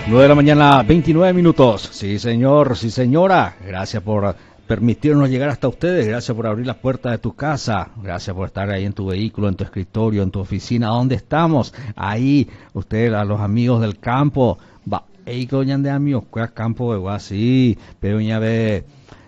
9 de la mañana, 29 minutos. Sí, señor, sí, señora. Gracias por permitirnos llegar hasta ustedes. Gracias por abrir las puertas de tu casa. Gracias por estar ahí en tu vehículo, en tu escritorio, en tu oficina. ¿Dónde estamos? Ahí, ustedes, a los amigos del campo. Va, ahí que oñan de amigos, que campo, sí, pero oña ve,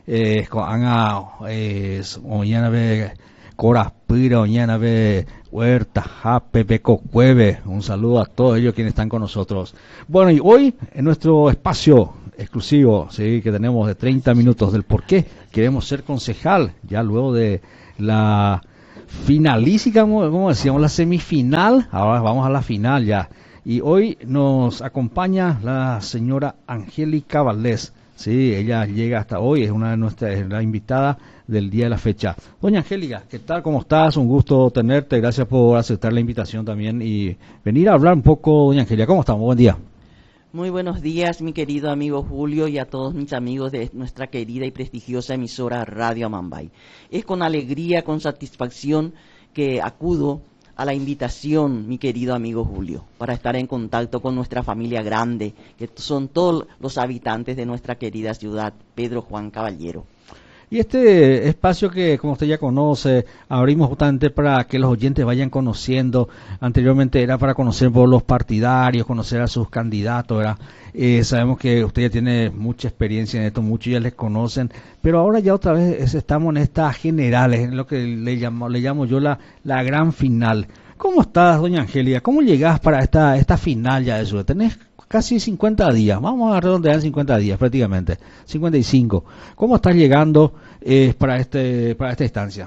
oña ve, Coraspira, oñana ve, Huerta, Jape, Pecocueve. Un saludo a todos ellos quienes están con nosotros. Bueno, y hoy en nuestro espacio exclusivo, sí, que tenemos de 30 minutos del por qué queremos ser concejal, ya luego de la finalísima, como decíamos, la semifinal, ahora vamos a la final ya. Y hoy nos acompaña la señora Angélica Valdés. Sí, ella llega hasta hoy, es una de nuestras, la invitada del día de la fecha. Doña Angélica, ¿qué tal? ¿Cómo estás? Un gusto tenerte, gracias por aceptar la invitación también y venir a hablar un poco. Doña Angélica, ¿cómo estamos? Buen día. Muy buenos días, mi querido amigo Julio, y a todos mis amigos de nuestra querida y prestigiosa emisora Radio Amambay. Es con alegría, con satisfacción que acudo a la invitación, mi querido amigo Julio, para estar en contacto con nuestra familia grande, que son todos los habitantes de nuestra querida ciudad, Pedro Juan Caballero. Y este espacio que, como usted ya conoce, abrimos justamente para que los oyentes vayan conociendo. Anteriormente era para conocer por los partidarios, conocer a sus candidatos, ¿verdad? Sabemos que usted ya tiene mucha experiencia en esto, muchos ya les conocen, pero ahora ya otra vez estamos en estas generales, en lo que le llamo yo la gran final. ¿Cómo estás, doña Angélica? ¿Cómo llegás para esta final ya de eso? Tenés casi 50 días, vamos a redondear 50 días prácticamente, 55. ¿Cómo estás llegando para esta instancia?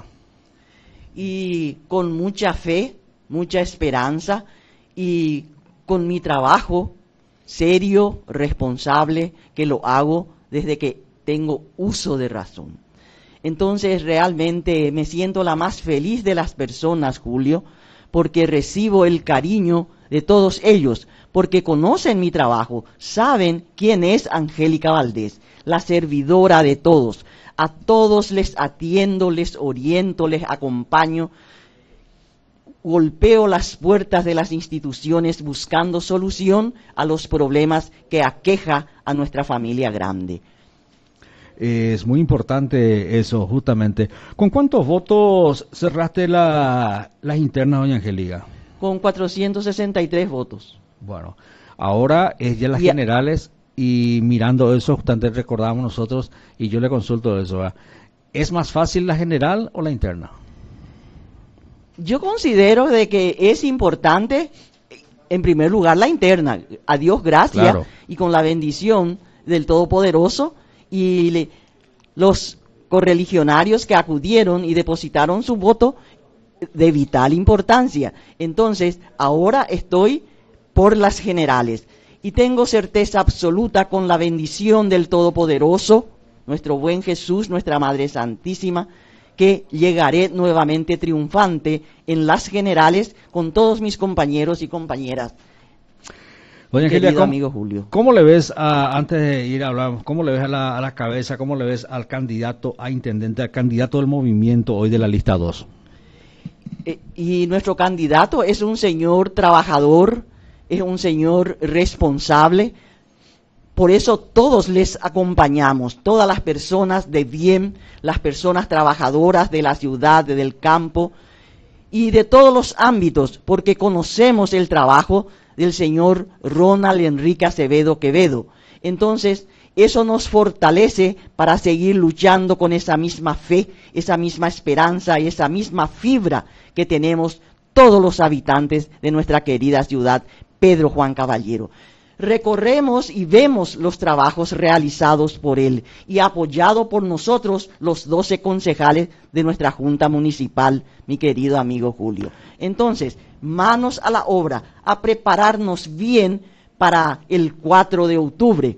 Y con mucha fe, mucha esperanza y con mi trabajo serio, responsable, que lo hago desde que tengo uso de razón. Entonces realmente me siento la más feliz de las personas, Julio, porque recibo el cariño de todos ellos, porque conocen mi trabajo, saben quién es Angélica Valdés, la servidora de todos. A todos les atiendo, les oriento, les acompaño, golpeo las puertas de las instituciones buscando solución a los problemas que aqueja a nuestra familia grande. Es muy importante eso, justamente. ¿Con cuántos votos cerraste las internas, doña Angélica? Con 463 votos. Bueno, ahora es ya las generales y mirando eso, justamente recordamos nosotros y yo le consulto eso, ¿verdad? ¿Es más fácil la general o la interna? Yo considero de que es importante, en primer lugar, la interna. A Dios gracias, claro, y con la bendición del Todopoderoso y los correligionarios que acudieron y depositaron su voto de vital importancia. Entonces, ahora estoy por las generales y tengo certeza absoluta, con la bendición del Todopoderoso, nuestro buen Jesús, nuestra Madre Santísima, que llegaré nuevamente triunfante en las generales con todos mis compañeros y compañeras. Doña Angélica, amigo Julio, ¿cómo le ves, antes de ir a hablar, cómo le ves a la cabeza, cómo le ves al candidato a intendente, al candidato del movimiento hoy de la lista 2? Y nuestro candidato es un señor trabajador, es un señor responsable. Por eso todos les acompañamos, todas las personas de bien, las personas trabajadoras de la ciudad, del campo y de todos los ámbitos, porque conocemos el trabajo del señor Ronald Enrique Acevedo Quevedo. Entonces, eso nos fortalece para seguir luchando con esa misma fe, esa misma esperanza y esa misma fibra que tenemos todos los habitantes de nuestra querida ciudad, Pedro Juan Caballero. Recorremos y vemos los trabajos realizados por él y apoyado por nosotros, los 12 concejales de nuestra Junta Municipal, mi querido amigo Julio. Entonces, manos a la obra, a prepararnos bien para el 4 de octubre,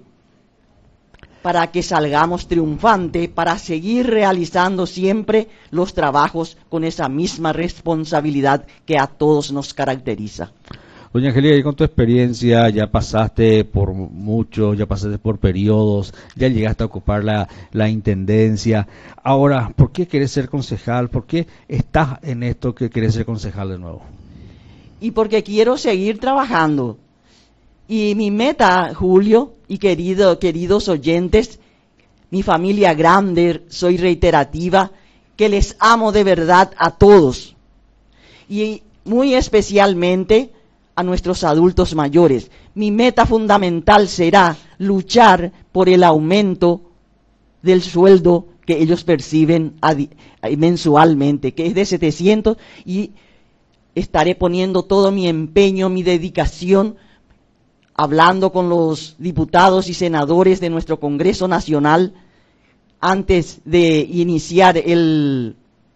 para que salgamos triunfante, para seguir realizando siempre los trabajos con esa misma responsabilidad que a todos nos caracteriza. Doña Angélica, y con tu experiencia, ya pasaste por mucho, ya pasaste por periodos, ya llegaste a ocupar la intendencia. Ahora, ¿por qué querés ser concejal? ¿Por qué estás en esto que querés ser concejal de nuevo? Y porque quiero seguir trabajando. Y mi meta, Julio, y queridos oyentes, mi familia grande, soy reiterativa, que les amo de verdad a todos. Y muy especialmente a nuestros adultos mayores. Mi meta fundamental será luchar por el aumento del sueldo que ellos perciben mensualmente, que es de 700, y estaré poniendo todo mi empeño, mi dedicación, hablando con los diputados y senadores de nuestro Congreso Nacional antes de iniciar el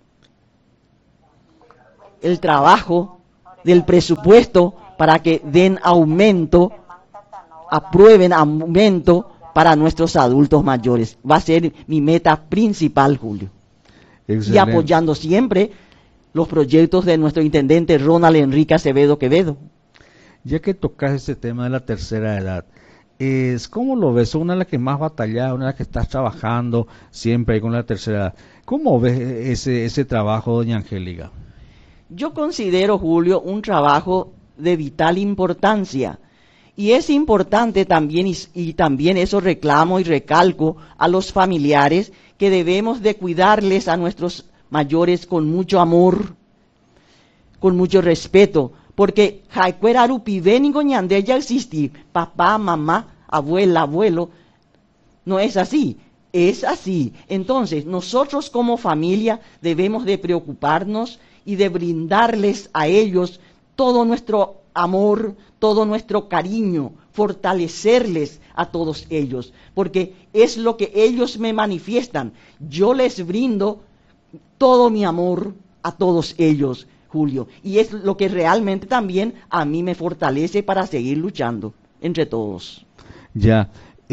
trabajo del presupuesto para que den aumento, aprueben aumento para nuestros adultos mayores. Va a ser mi meta principal, Julio. Excelente. Y apoyando siempre los proyectos de nuestro intendente Ronald Enrique Acevedo Quevedo. Ya que tocas ese tema de la tercera edad, ¿cómo lo ves? Una de las que más batalla, una de las que estás trabajando siempre ahí con la tercera edad. ¿Cómo ves ese trabajo, doña Angélica? Yo considero, Julio, un trabajo de vital importancia. Y es importante también, y también eso reclamo y recalco a los familiares, que debemos de cuidarles a nuestros mayores con mucho amor, con mucho respeto, porque Jaicuera Arupi, Benigo Ñande, ya existe, papá, mamá, abuela, abuelo, no es así, es así. Entonces, nosotros como familia debemos de preocuparnos y de brindarles a ellos todo nuestro amor, todo nuestro cariño, fortalecerles a todos ellos, porque es lo que ellos me manifiestan. Yo les brindo todo mi amor a todos ellos, Julio, y es lo que realmente también a mí me fortalece para seguir luchando entre todos. Ya,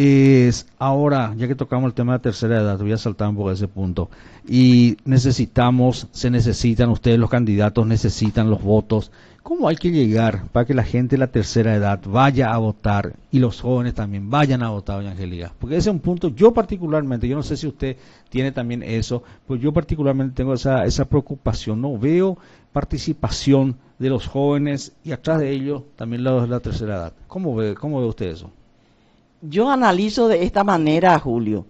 ahora, ya que tocamos el tema de la tercera edad, voy a saltar un poco a ese punto, y se necesitan, ustedes los candidatos necesitan los votos. ¿Cómo hay que llegar para que la gente de la tercera edad vaya a votar y los jóvenes también vayan a votar, doña Angélica? Porque ese es un punto, yo particularmente, yo no sé si usted tiene también eso, pues yo particularmente tengo esa preocupación, no veo participación de los jóvenes y atrás de ellos también los de la tercera edad. ¿Cómo ve usted eso? Yo analizo de esta manera, Julio.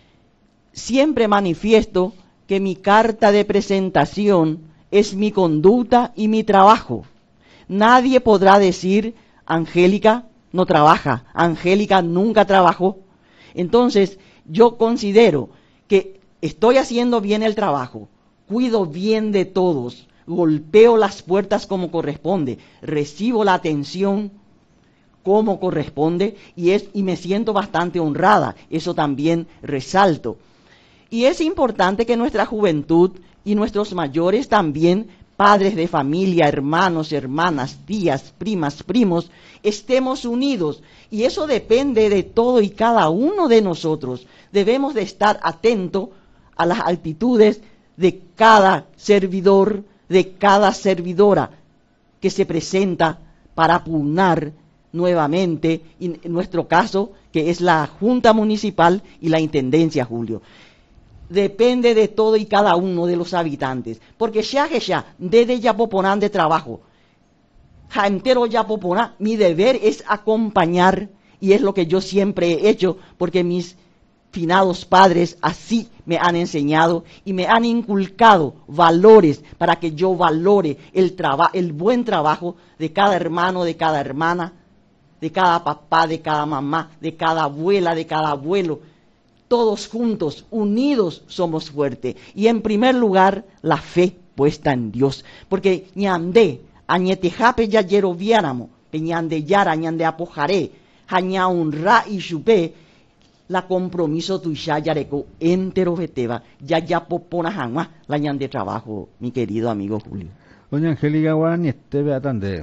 Siempre manifiesto que mi carta de presentación es mi conducta y mi trabajo. Nadie podrá decir, Angélica no trabaja, Angélica nunca trabajó. Entonces, yo considero que estoy haciendo bien el trabajo, cuido bien de todos, golpeo las puertas como corresponde, recibo la atención como corresponde y me siento bastante honrada, eso también resalto. Y es importante que nuestra juventud y nuestros mayores también, padres de familia, hermanos, hermanas, tías, primas, primos, estemos unidos. Y eso depende de todo y cada uno de nosotros. Debemos de estar atentos a las actitudes de cada servidor, de cada servidora que se presenta para pugnar nuevamente, en nuestro caso, que es la Junta Municipal y la Intendencia, Julio. Depende de todo y cada uno de los habitantes, porque ya desde Yapoponán de trabajo, ja entero Yapoponá, mi deber es acompañar, y es lo que yo siempre he hecho, porque mis finados padres así me han enseñado y me han inculcado valores para que yo valore el buen trabajo de cada hermano, de cada hermana, de cada papá, de cada mamá, de cada abuela, de cada abuelo. Todos juntos, unidos, somos fuertes. Y en primer lugar, la fe puesta en Dios. Porque ñande, añetejape ya yeroviáramo, peñande yara, ñande apojaré, jaña honra y chupe, la compromiso tuya yareco entero veteva, ya popona jangua, la ñande trabajo, mi querido amigo Julio. Doña Angélica, guarani, vea tande,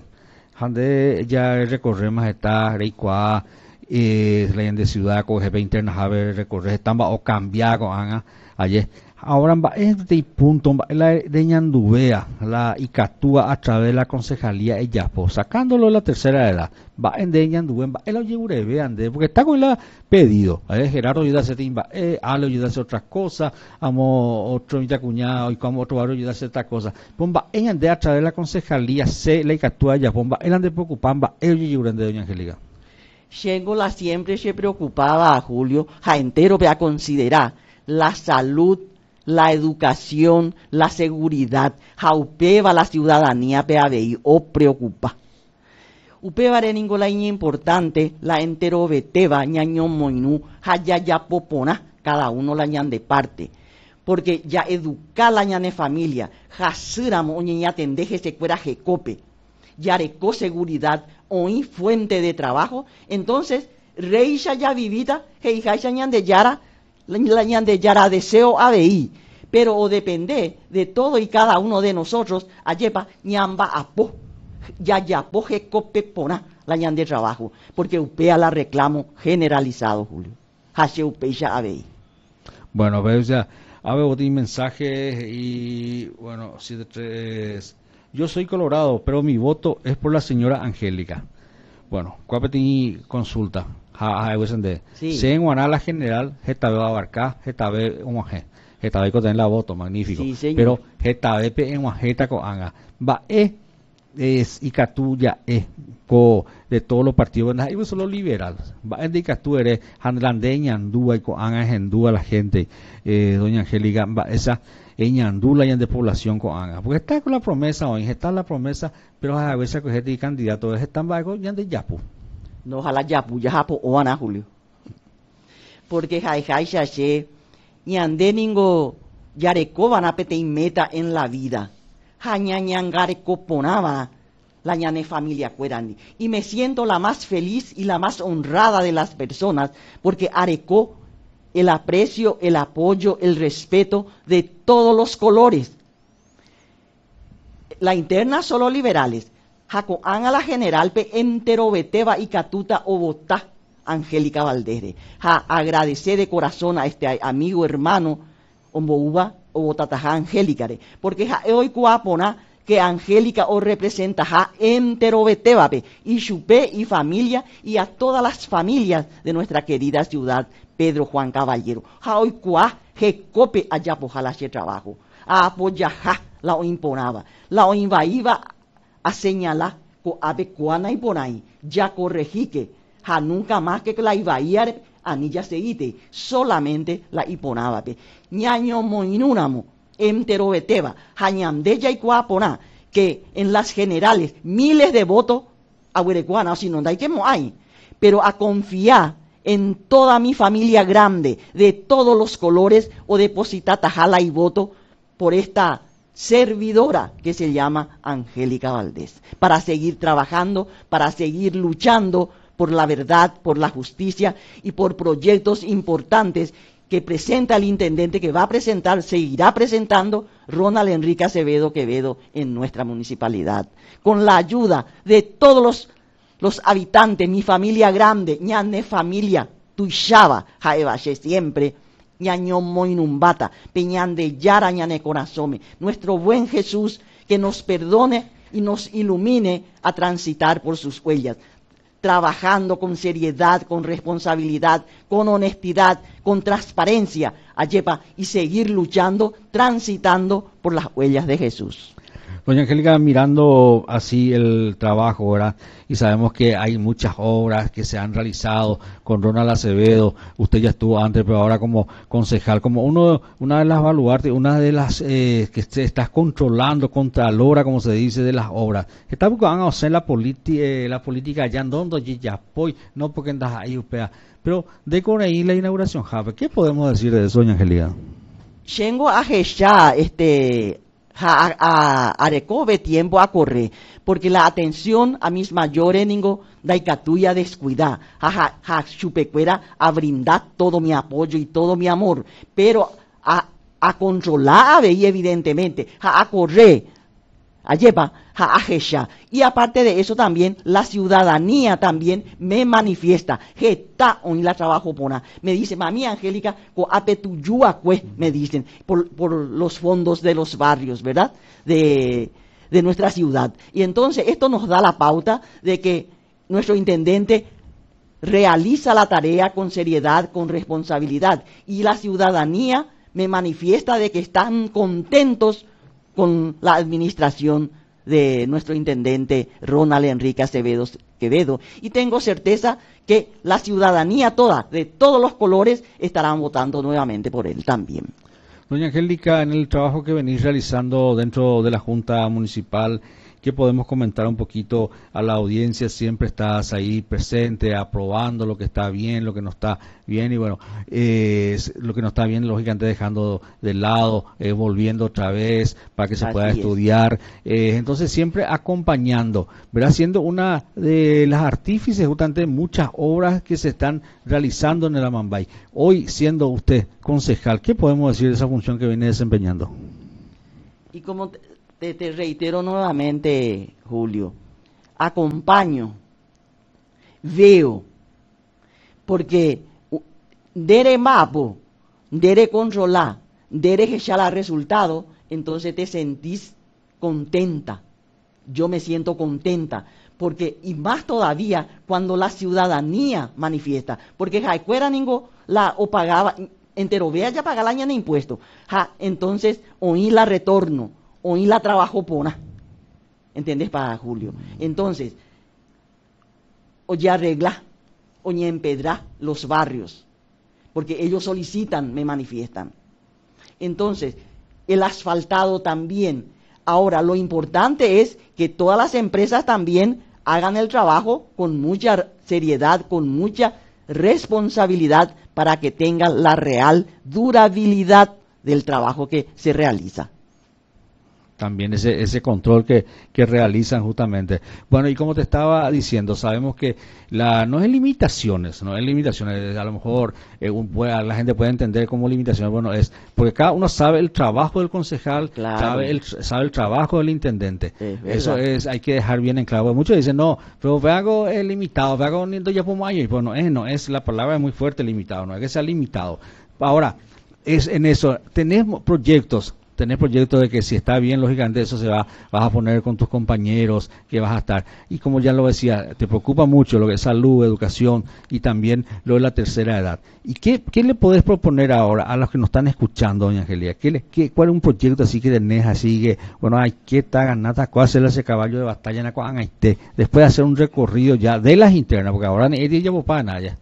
ya recorremos esta reicua, la de ciudad coge 20 internas recorrer estamba o cambiar con ayer ahora va este punto la de Ñanduvea la Icatúa a través de la concejalía ella pues sacándolo de la tercera edad va en de Ñanduvea va el oye vean porque está con la pedido Gerardo ayuda a hacer timba Ale ayuda a hacer otras cosas amo otro mi cuñado y como otro barrio ayuda a hacer otras cosas pomba en de a través de la concejalía se la Icatúa ella pomba el ande preocupan va el oye de doña Angélica. Xengola siempre se preocupaba a Julio, ja entero a considerar la salud, la educación, la seguridad, ja upeva la ciudadanía PABI o preocupa. Upeva reningola importante, la entero beteva ñaño moinú, ja ya popona, cada uno la ñan de parte. Porque ya educar la ñane familia, ja síramo ña tendeje se cuera jecope, ya recó seguridad, oí fuente de trabajo, entonces reisha ya vivida, heijaisha ñan de yara, la ñan de yara deseo ABI, pero o depende de todo y cada uno de nosotros, ayepa ñamba apo, ya poje cope pona la ñan de trabajo, porque upea la reclamo generalizado, Julio, hace upeisha ABI. Bueno, veo ya, a ver, vos mensajes y bueno, si yo soy colorado, pero mi voto es por la señora Angélica. Bueno, ¿cuál tiene consulta? Sí. Se en Guanala general, Getabe Abarcá, Getabe Umaje, Getabe con la voto, magnífico. Sí, señor. Pero Getabe en Guajeta con Anga. Va es Icatuya de todos los partidos, y solo liberal. Va en Icatú eres Handlandeña, Andúa y con Anga Gendúa la gente, doña Angélica, va esa Ñandula y de población con Anga. Porque está con la promesa hoy, está la promesa, pero a veces que gente y candidato están bajo ya de Yapu. No, ojalá Yapu, ya Japo o Ana, Julio. Porque Jai Shache, ñande ningo yareco van a pete meta en la vida. Jañañangare coponaba la ñane familia cuerani. Y me siento la más feliz y la más honrada de las personas, porque arecó el aprecio, el apoyo, el respeto de todos los colores. La interna solo liberales. Jacoán a la general pe entero beteba y catuta o botá Angélica Valdés. Agradecer de corazón a este amigo hermano Ombouba o botataja Angélica, porque hoy cuapona que Angélica o representa entero beteba pe y chupé y familia y a todas las familias de nuestra querida ciudad Pedro Juan Caballero. Hoy cua jecope allá pojalache trabajo. Apoya la o imponaba. La o invaiba a señalar co ave cuana y ponai. Ya correjique. Nunca más que la ibaía anilla seguite. Solamente la iponaba. Ñaño moinunamo. Entero beteba. Jañamdeya y cuapona. Que en las generales miles de votos a huerecuana. Si no hay que hay. Pero a confiar en toda mi familia grande, de todos los colores, o depositar tajala y voto por esta servidora que se llama Angélica Valdés, para seguir trabajando, para seguir luchando por la verdad, por la justicia y por proyectos importantes que presenta el intendente, que va a presentar, seguirá presentando Ronald Enrique Acevedo Quevedo en nuestra municipalidad, con la ayuda de todos los habitantes, mi familia grande, ñane familia, tuixaba, jaevache siempre, ñaño moinumbata, peñan de yara ñane corazome, nuestro buen Jesús, que nos perdone y nos ilumine a transitar por sus huellas, trabajando con seriedad, con responsabilidad, con honestidad, con transparencia, ayepa, y seguir luchando, transitando por las huellas de Jesús. Doña Angélica, mirando así el trabajo, ¿verdad? Y sabemos que hay muchas obras que se han realizado con Ronald Acevedo. Usted ya estuvo antes, pero ahora como concejal, como una de las baluartes, una de las que se está controlando, contralora, como se dice, de las obras. Está buscando hacer la política allá en donde ya apoy, no porque andas ahí, upea. Pero de con ahí la inauguración, Javi, ¿qué podemos decir de eso, doña Angélica? Tengo a ya a recobe tiempo a correr, porque la atención a mis mayores ningo daikatuya descuidar, chupecuera a brindar todo mi apoyo y todo mi amor, pero a controlar y evidentemente, a correr, a llevar, a gesha. Y aparte de eso también, la ciudadanía también me manifiesta, está en la trabajo pona. Me dice, mami Angélica, me dicen, por los fondos de los barrios, ¿verdad? De nuestra ciudad. Y entonces esto nos da la pauta de que nuestro intendente realiza la tarea con seriedad, con responsabilidad. Y la ciudadanía me manifiesta de que están contentos con la administración de nuestro intendente Ronald Enrique Acevedo Quevedo, y tengo certeza que la ciudadanía toda, de todos los colores, estarán votando nuevamente por él también. Doña Angélica, en el trabajo que venís realizando dentro de la Junta Municipal, ¿qué podemos comentar un poquito a la audiencia? Siempre estás ahí presente, aprobando lo que está bien, lo que no está bien, y bueno, lo que no está bien, lógicamente dejando de lado, volviendo otra vez para que se pueda estudiar. Entonces siempre acompañando, ¿verdad? Siendo una de las artífices justamente de muchas obras que se están realizando en el Amambay. Hoy, siendo usted concejal, ¿qué podemos decir de esa función que viene desempeñando? Y como te reitero nuevamente, Julio, acompaño, veo, porque dere mapo, dere controlar, dere echar resultado, entonces te sentís contenta. Yo me siento contenta, porque, y más todavía, cuando la ciudadanía manifiesta, porque jaicuera ningo la o pagaba, entero vea ya pagar la año de impuestos, entonces oí la retorno, oí la trabajo pona, ¿entiendes? Para Julio. Entonces, oye arregla, oye empedra los barrios, porque ellos solicitan, me manifiestan. Entonces, el asfaltado también. Ahora, lo importante es que todas las empresas también hagan el trabajo con mucha seriedad, con mucha responsabilidad, para que tengan la real durabilidad del trabajo que se realiza. También ese control que realizan justamente. Bueno, y como te estaba diciendo, sabemos que no es limitaciones, a lo mejor la gente puede entender como limitaciones, bueno, es porque cada uno sabe el trabajo del concejal, claro, sabe el trabajo del intendente. Eso hay que dejar bien en claro. Muchos dicen, no, pero veago es limitado, veago niendo ya por mayo, y bueno, no es, la palabra es muy fuerte, limitado, no es que sea limitado. Ahora, es en eso, tenemos proyectos de que si está bien, lógicamente eso vas a poner con tus compañeros, que vas a estar. Y como ya lo decía, te preocupa mucho lo que es salud, educación y también lo de la tercera edad. ¿Y qué le podés proponer ahora a los que nos están escuchando, doña Angelia? ¿Cuál es un proyecto así que tenés, así que, bueno, hay que ganata, cuál hacer ese caballo de batalla en Acuangaité, después de hacer un recorrido ya de las internas, porque ahora ni ya para nada ya.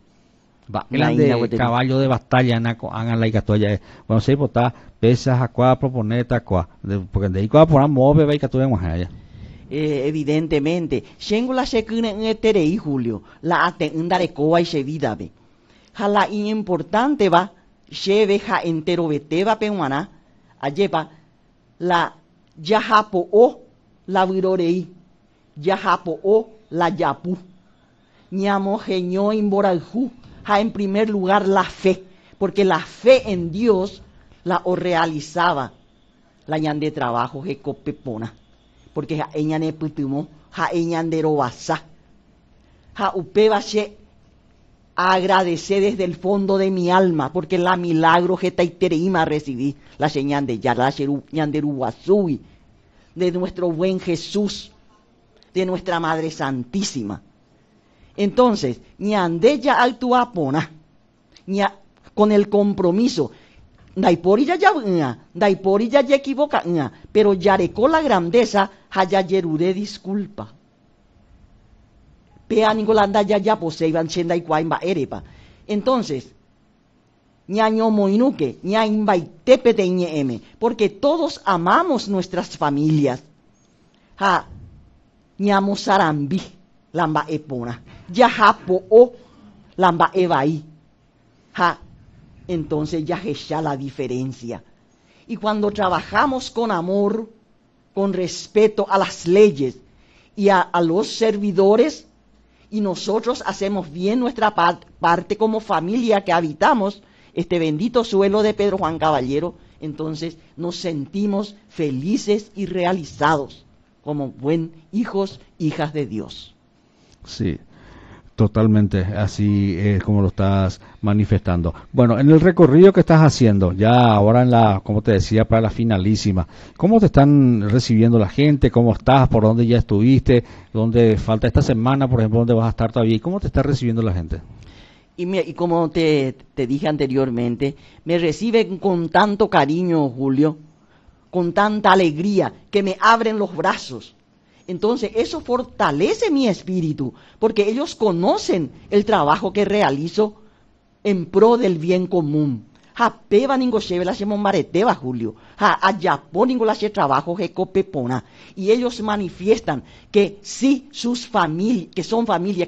De caballo de batalla hagan la icatoya bueno se botar pesas a proponer tacua porque de ahí por move va icatoya en evidentemente llengo la shekune en eterei Julio la atendare coa y vida be jala importante va lleve ja entero beteba pehuana ayepa la yahapo o la virorei yahapo o la yapu ñamo geño imboralju. En primer lugar la fe, porque la fe en Dios la realizaba la ñande trabajo que copepona, porque ja ella ne putumo, ja ella ndero basa, ja upeba che agradecer desde el fondo de mi alma, porque la milagro que taitereima recibí, la señal de ya, la ñanderuazui, de nuestro buen Jesús, de nuestra Madre Santísima. Entonces, ñandeya actuapona, con el compromiso, daipori ya daipori ya equivoca, pero yarecó la grandeza, haya yerude disculpa. Pea Nicolanda ya poseiban chenda y cuaimba erepa. Entonces, ñaño moinuque, ñaimbaitepe de porque todos amamos nuestras familias. Ja, ñamo sarambi. Lamba epona, ya japo o lamba evaí, entonces ya hecha la diferencia. Y cuando trabajamos con amor, con respeto a las leyes y a los servidores, y nosotros hacemos bien nuestra parte como familia que habitamos este bendito suelo de Pedro Juan Caballero, entonces nos sentimos felices y realizados como buen hijos, hijas de Dios. Sí, totalmente, así es como lo estás manifestando. Bueno, en el recorrido que estás haciendo, ya ahora como te decía, para la finalísima, ¿cómo te están recibiendo la gente? ¿Cómo estás? ¿Por dónde ya estuviste? ¿Dónde falta esta semana, por ejemplo, dónde vas a estar todavía? ¿Cómo te está recibiendo la gente? Y como te dije anteriormente, me reciben con tanto cariño, Julio, con tanta alegría, que me abren los brazos. Entonces eso fortalece mi espíritu, porque ellos conocen el trabajo que realizo en pro del bien común. Japeba ningo sheve la shemon mareteba, Julio. Ayapo ningo la she trabajo jecopepona. Y ellos manifiestan que sí, sus familias, que son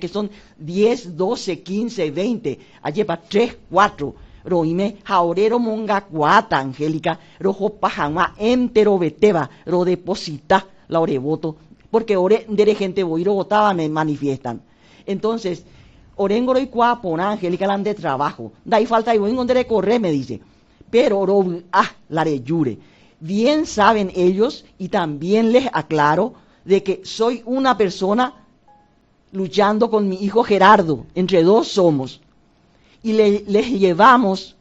10, 12, 15, 20, ayepa 3, 4, roime, jaorero monga cuata, Angélica, rojo pajama, entero beteba, ro deposita, la orevoto, porque ore de gente voy votaba me manifiestan. Entonces, orengoro y cuapona, Angélica, la de trabajo. Da y falta y voy a correr, me dice. Pero la reyure. Bien saben ellos, y también les aclaro, de que soy una persona luchando con mi hijo Gerardo. Entre dos somos. Y les llevamos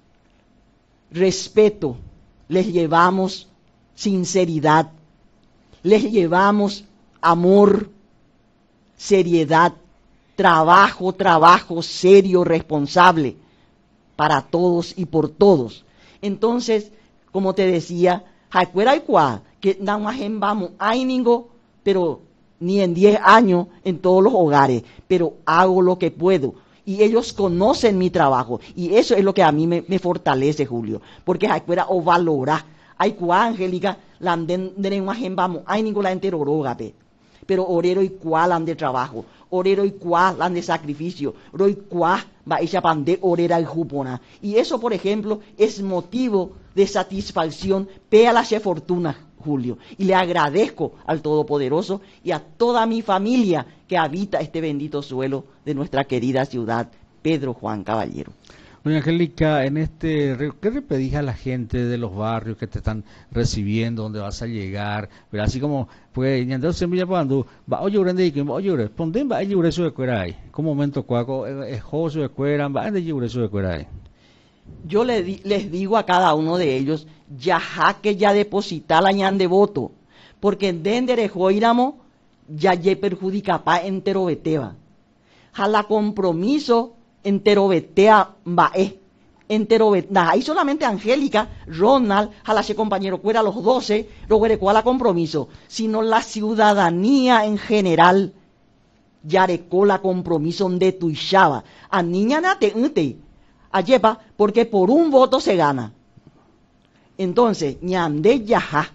respeto, les llevamos sinceridad, les llevamos amor, seriedad, trabajo serio, responsable, para todos y por todos. Entonces, como te decía, que nada más vamos, pero ni en 10 años en todos los hogares, pero hago lo que puedo. Y ellos conocen mi trabajo, y eso es lo que a mí me fortalece, Julio, porque o valora, Angélica, la vamos, la enterorogape. Pero orero y cual de trabajo, orero y cual de sacrificio, oro y cual va ella pande orera y jupona. Y eso, por ejemplo, es motivo de satisfacción, pea la fortuna, Julio. Y le agradezco al Todopoderoso y a toda mi familia que habita este bendito suelo de nuestra querida ciudad, Pedro Juan Caballero. Doña Angélica, ¿qué le pedís a la gente de los barrios que te están recibiendo, dónde vas a llegar? Pero así como, pues, ñandeo semilla cuando va oye grande y que oye, ponden va oye eso de cueray. Como momento cuaco, es joso de cuera, va de eso de cueray. Yo les digo a cada uno de ellos, ya que ya deposita la ñan de voto, porque en dendere joíramo, ya perjudica pa entero beteba. Jala compromiso entero betea bae, entero betea. Ahí solamente Angélica, Ronald, jalache compañero cuera los 12, roguerecua compromiso, sino la ciudadanía en general, yarecó la compromiso de tuishaba. A niña nate, ayepa, porque por un voto se gana. Entonces, ñande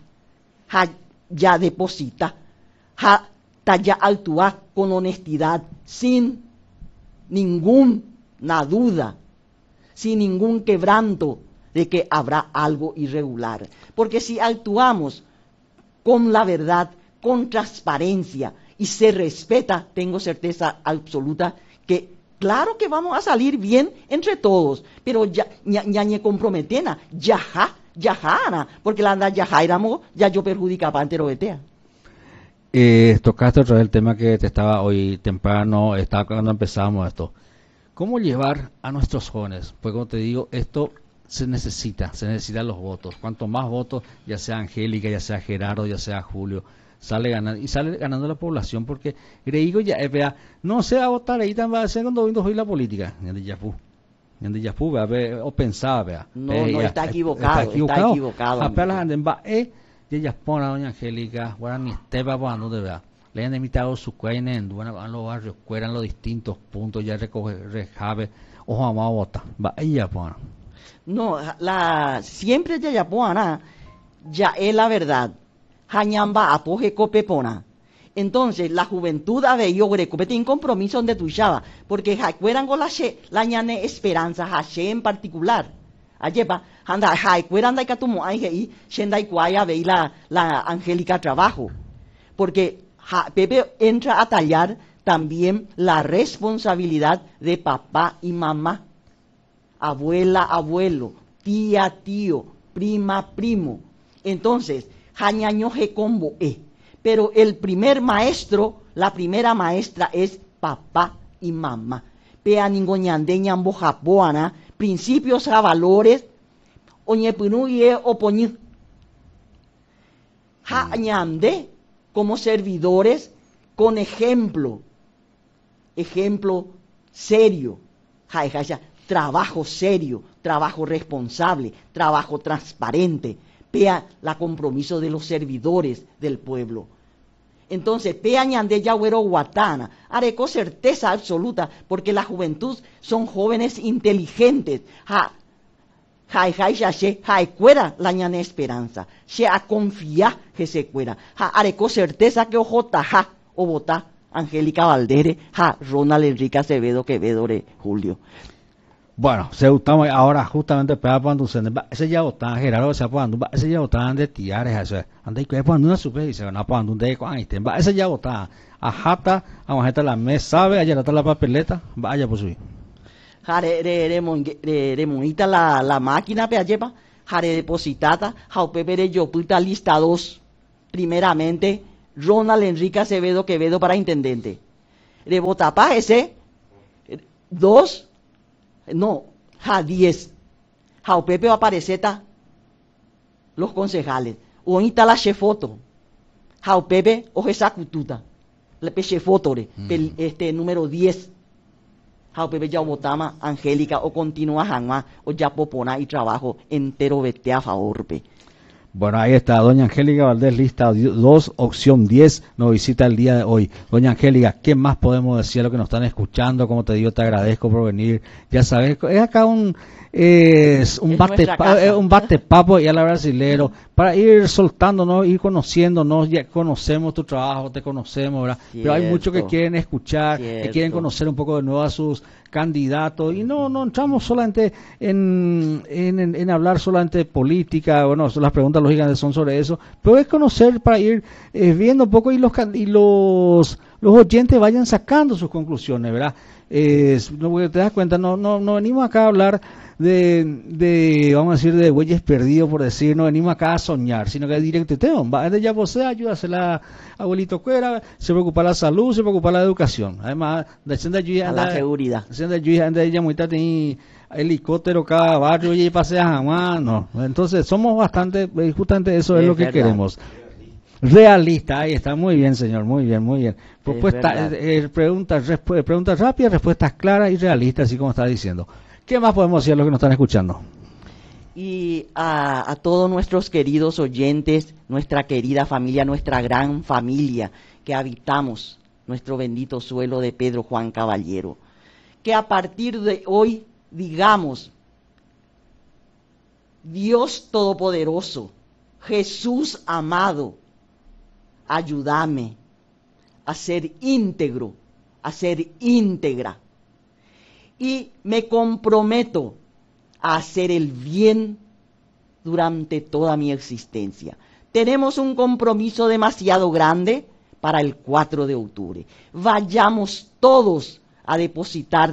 ya deposita, ya actúa con honestidad, sin ninguna duda, sin ningún quebranto de que habrá algo irregular. Porque si actuamos con la verdad, con transparencia y se respeta, tengo certeza absoluta que claro que vamos a salir bien entre todos, pero ya ñe comprometena, yajana, porque la anda yajairamo, ya yo perjudica para entero betea. Tocaste otra vez el tema que te estaba hoy temprano, estaba cuando empezamos esto. ¿Cómo llevar a nuestros jóvenes? Pues como te digo, esto se necesitan los votos. Cuanto más votos, ya sea Angélica, ya sea Gerardo, ya sea Julio, sale ganando la población, porque Greigo ya vea, no se va a votar ahí tan va a ser cuando viendo hoy la política, de Yapú, o pensaba, vea. No, está equivocado, está equivocado. Apenas anden va, ella pone a doña Angélica, bueno, ni Esteban, bueno, de verdad. Le han invitado su cuena en los barrios, cueran los distintos puntos, ya recoge, rejabe, ojo, vamos a votar. Va, ella pone. No, siempre ya pone, ya es la verdad. Jañamba apoje copepona. Entonces, la juventud a veio greco, tiene compromiso donde tu chava, porque cueran con la ñane esperanza, hache en particular. Ayepa, anda, cueran da catumo ahí, shendai cuaya ve la Angélica trabajo. Porque Pepe entra a tallar también la responsabilidad de papá y mamá, abuela, abuelo, tía, tío, prima, primo. Entonces, jañaño je combo pero el primer maestro, la primera maestra es papá y mamá. Pea ningoñande ñambo japoana, principios a valores, oñepunu y opoñi. Jañande como servidores con ejemplo serio, trabajo serio, trabajo responsable, trabajo transparente, vea la compromiso de los servidores del pueblo. Entonces, peañande yagüero guatana, haré con certeza absoluta, porque la juventud son jóvenes inteligentes. Cuera la ñane esperanza, se a confía que se cuera. Haré con certeza que ojota, o bota, Angélica Valdere, Ronald Enrique Acevedo Quevedo de Julio. Bueno, se estamos ahora justamente para cuando ese ya está Gerardo se cuando ese ya está de tiares eso ande que cuando una super y se van a cuando de con Einstein va ese ya está a jata a gente la mesa sabe allá está la papeleta vaya por subir remonita la máquina pe lleva jare depositada jau pepere yo puta lista 2 primeramente Ronald Enrique Acevedo Quevedo para intendente de Botapá ese 2 no, 10. Pepe va a aparecer los concejales. O está la chefoto. Pepe o esa cututa. La chefoto número 10. Pepe ya votama Angélica o continúa Janma o ya popona y trabajo entero vete a favor pe. Bueno, ahí está, doña Angélica Valdés, lista 2, opción 10, nos visita el día de hoy. Doña Angélica, ¿qué más podemos decir a los que nos están escuchando? Como te digo, te agradezco por venir. Ya sabes, es acá un bate-papo y a la brasilero, para ir soltándonos, ir conociéndonos, ya conocemos tu trabajo, te conocemos, ¿verdad? Cierto. Pero hay muchos que quieren escuchar, cierto, que quieren conocer un poco de nuevo a sus candidatos, y no entramos solamente en hablar solamente de política, bueno, las preguntas lógicas son sobre eso, pero es conocer para ir viendo un poco y los oyentes vayan sacando sus conclusiones, ¿verdad? Te das cuenta, no venimos acá a hablar de vamos a decir, de bueyes perdidos, por decir, no venimos acá a soñar, sino que es directo, ya vos ayúdasela, abuelito Cuera, se preocupa la salud, se preocupa la educación, además, de la seguridad. Ella muy tarde helicóptero cada barrio y pasea jamás, no. Entonces, somos bastante, justamente eso es lo que queremos. Realista, ahí está, muy bien, señor, muy bien. Propuesta, preguntas rápidas, respuestas claras y realistas, así como está diciendo. ¿Qué más podemos decir a los que nos están escuchando? Y a todos nuestros queridos oyentes, nuestra querida familia, nuestra gran familia que habitamos nuestro bendito suelo de Pedro Juan Caballero, que a partir de hoy digamos: Dios Todopoderoso, Jesús amado, ayúdame a ser íntegro, a ser íntegra. Y me comprometo a hacer el bien durante toda mi existencia. Tenemos un compromiso demasiado grande para el 4 de octubre. Vayamos todos a depositar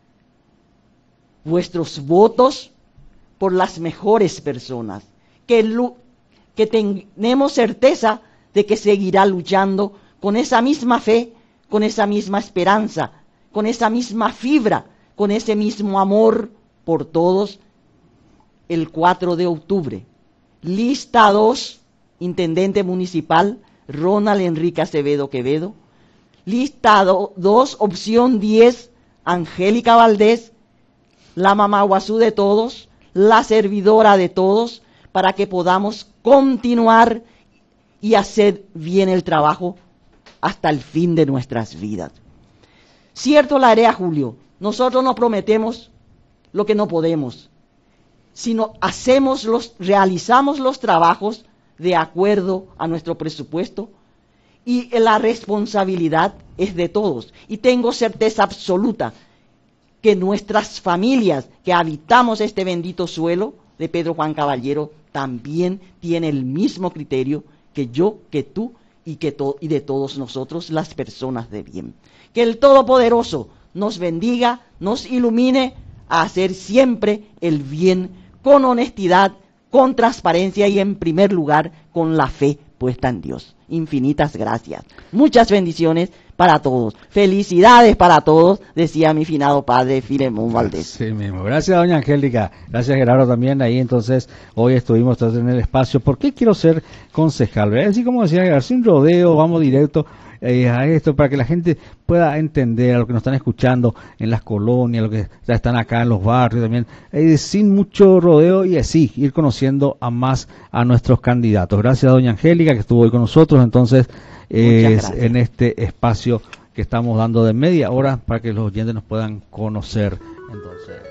vuestros votos por las mejores personas, que tenemos certeza de que seguirá luchando con esa misma fe, con esa misma esperanza, con esa misma fibra, con ese mismo amor por todos, el 4 de octubre. Lista 2, Intendente Municipal, Ronald Enrique Acevedo Quevedo. Lista 2, opción 10, Angélica Valdés, la mamá guazú de todos, la servidora de todos, para que podamos continuar y hacer bien el trabajo hasta el fin de nuestras vidas. Cierto la haré a Julio. Nosotros no prometemos lo que no podemos, sino realizamos los trabajos de acuerdo a nuestro presupuesto, y la responsabilidad es de todos. Y tengo certeza absoluta que nuestras familias que habitamos este bendito suelo de Pedro Juan Caballero también tienen el mismo criterio que yo, que tú y de todos nosotros, las personas de bien. Que el Todopoderoso nos bendiga, nos ilumine a hacer siempre el bien con honestidad, con transparencia y en primer lugar con la fe puesta en Dios. Infinitas gracias. Muchas bendiciones para todos. Felicidades para todos, decía mi finado padre Filemón Valdés. Sí mismo. Gracias, doña Angélica. Gracias, Gerardo, también. Ahí entonces, hoy estuvimos en el espacio. ¿Por qué quiero ser concejal? ¿Verdad? Así como decía Gerardo, sin rodeo, vamos directo. a esto, para que la gente pueda entender a lo que nos están escuchando en las colonias, lo que ya están acá en los barrios también, sin mucho rodeo y así ir conociendo a más a nuestros candidatos. Gracias a doña Angélica que estuvo hoy con nosotros, entonces en este espacio que estamos dando de media hora para que los oyentes nos puedan conocer. Entonces